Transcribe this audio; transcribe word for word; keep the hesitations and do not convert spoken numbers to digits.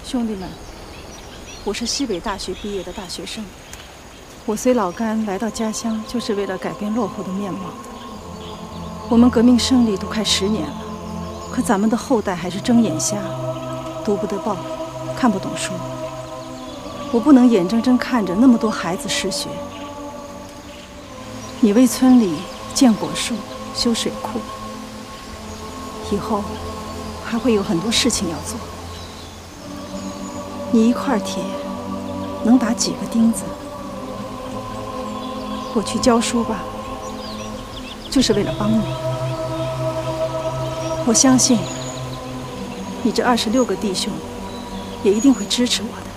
兄弟们，我是西北大学毕业的大学生。我随老甘来到家乡，就是为了改变落后的面貌。我们革命胜利都快十年了，可咱们的后代还是睁眼瞎，读不得报，看不懂书。我不能眼睁睁看着那么多孩子失学。你为村里建果树、修水库，以后还会有很多事情要做。你一块铁能打几个钉子？我去教书吧，就是为了帮你。我相信你这二十六个弟兄也一定会支持我的。